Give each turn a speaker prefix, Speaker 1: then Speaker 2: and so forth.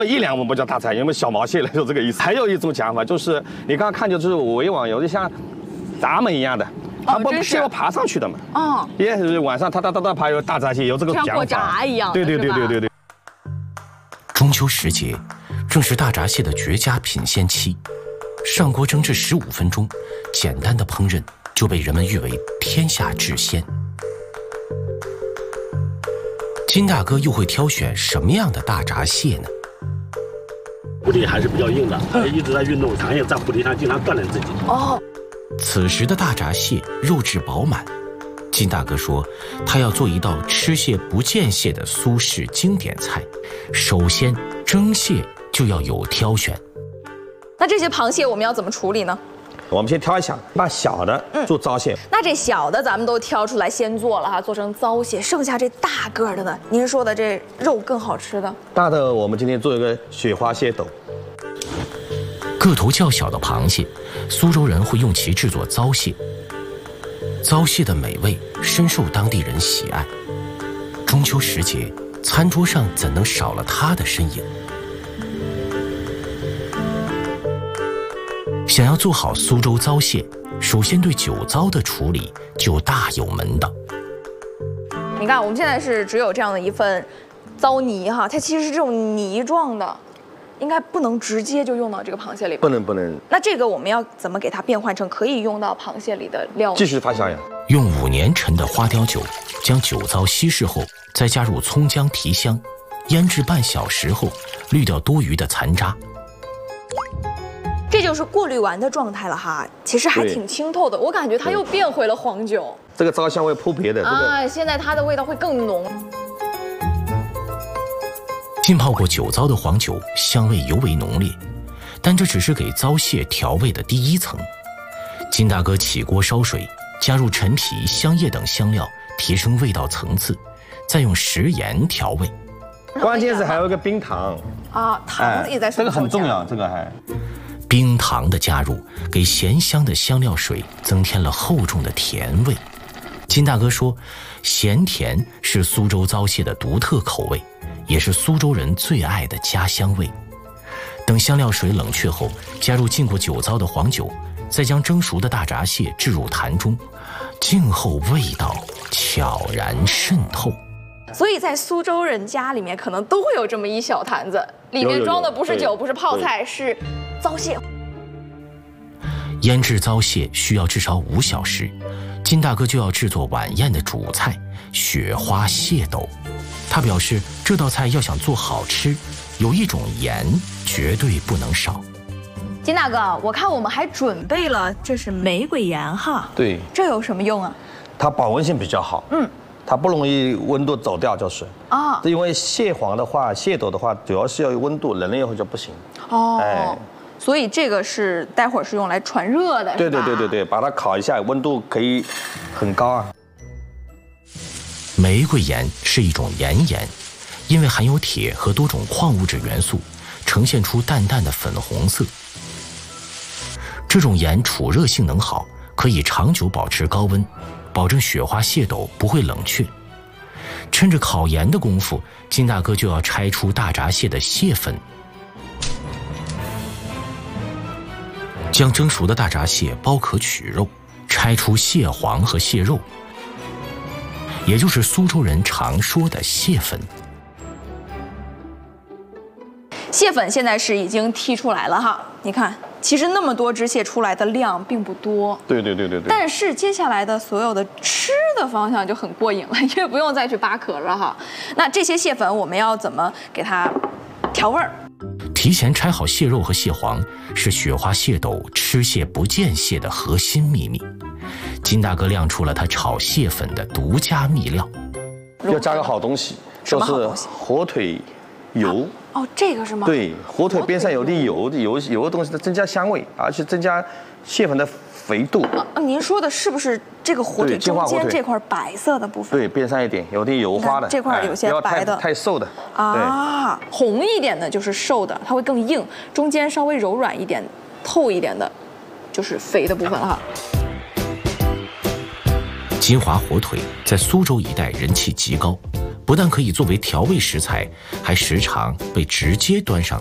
Speaker 1: 一两我们不叫大闸蟹，因为小毛蟹了，就这个意思。还有一种讲法就是，你刚刚看就是围网有点像闸门一样的，它不是要爬上去的嘛？哦，也是晚上它爬有大闸蟹，有这个讲法。像过
Speaker 2: 闸一样。
Speaker 1: 对。
Speaker 3: 中秋时节，正是大闸蟹的绝佳品鲜期。上锅蒸至15分钟，简单的烹饪就被人们誉为天下至鲜。金大哥又会挑选什么样的大闸蟹呢？
Speaker 4: 骨体还是比较硬的，一直在运动，常也在湖堤上经常锻炼自己。哦，
Speaker 3: 此时的大闸蟹肉质饱满，金大哥说他要做一道吃蟹不见蟹的苏式经典菜。首先蒸蟹就要有挑选。
Speaker 2: 那这些螃蟹我们要怎么处理呢？
Speaker 1: 我们先挑一下，把小的做糟蟹。
Speaker 2: 那这小的咱们都挑出来先做了哈，做成糟蟹。剩下这大个的呢？您说的这肉更好吃的？
Speaker 1: 大的我们今天做一个雪花蟹斗。
Speaker 3: 个头较小的螃蟹，苏州人会用其制作糟蟹。糟蟹的美味深受当地人喜爱。中秋时节，餐桌上怎能少了它的身影？想要做好苏州糟蟹，首先对酒糟的处理就大有门道。
Speaker 2: 你看，我们现在是只有这样的一份糟泥哈，它其实是这种泥状的，应该不能直接就用到这个螃蟹里边。
Speaker 1: 不能。
Speaker 2: 那这个我们要怎么给它变换成可以用到螃蟹里的料？
Speaker 1: 继续发酵呀。
Speaker 3: 用5年陈的花雕酒将酒糟稀释后，再加入葱姜提香，腌制半小时后，滤掉多余的残渣。
Speaker 2: 这就是过滤完的状态了哈，其实还挺清透的，我感觉它又变回了黄酒。
Speaker 1: 这个糟香味扑鼻的，
Speaker 2: 现在它的味道会更浓。
Speaker 3: 浸泡过酒糟的黄酒香味尤为浓烈，但这只是给糟蟹调味的第一层。金大哥起锅烧水，加入陈皮、香叶等香料，提升味道层次，再用食盐调味。
Speaker 1: 关键是还有一个冰糖
Speaker 2: 啊，糖也在
Speaker 1: 这个很重要，这个还。
Speaker 3: 冰糖的加入，给咸香的香料水增添了厚重的甜味。金大哥说，咸甜是苏州糟蟹的独特口味，也是苏州人最爱的家乡味。等香料水冷却后，加入浸过酒糟的黄酒，再将蒸熟的大闸蟹置入坛中，静候味道悄然渗透。
Speaker 2: 所以在苏州人家里面，可能都会有这么一小坛子，里面装的不是酒，不是泡菜，是糟蟹。
Speaker 3: 腌制糟蟹需要至少5小时，金大哥就要制作晚宴的主菜雪花蟹斗。他表示，这道菜要想做好吃，有一种盐绝对不能少。
Speaker 2: 金大哥，我看我们还准备了，这是玫瑰盐哈。
Speaker 1: 对，
Speaker 2: 这有什么用啊？
Speaker 1: 它保温性比较好。它不容易温度走掉，就是啊。因为蟹黄的话，蟹斗的话，主要是要有温度，冷了以后就不行。
Speaker 2: 哦，所以这个是待会儿是用来传热的。
Speaker 1: 对，把它烤一下，温度可以很高啊。
Speaker 3: 玫瑰盐是一种岩盐，因为含有铁和多种矿物质元素，呈现出淡淡的粉红色。这种盐储热性能好，可以长久保持高温，保证雪花蟹斗不会冷却。趁着烤盐的功夫，金大哥就要拆出大闸蟹的蟹粉，将蒸熟的大闸蟹剥壳取肉，拆出蟹黄和蟹肉，也就是苏州人常说的蟹粉。
Speaker 2: 蟹粉现在是已经剔出来了哈，你看，其实那么多只蟹出来的量并不多。
Speaker 1: 对。
Speaker 2: 但是接下来的所有的吃的方向就很过瘾了，因为不用再去扒壳了哈。那这些蟹粉我们要怎么给它调味儿？
Speaker 3: 提前拆好蟹肉和蟹黄，是雪花蟹斗吃蟹不见蟹的核心秘密。金大哥亮出了他炒蟹粉的独家秘料，
Speaker 1: 要加个好东西，就是火腿油。
Speaker 2: 哦，这个是吗？
Speaker 1: 对，火腿边上有粒油的东西，它增加香味，而且增加蟹粉的肥度。
Speaker 2: 您说的是不是这个火腿中间这块白色的部分？
Speaker 1: 对，边上一点有点油花的，
Speaker 2: 这块有些白的，
Speaker 1: 太瘦的
Speaker 2: 啊，红一点的就是瘦的，它会更硬；中间稍微柔软一点、透一点的，就是肥的部分哈。
Speaker 3: 金华火腿在苏州一带人气极高，不不但可以作为调味食材，还时常被直接端上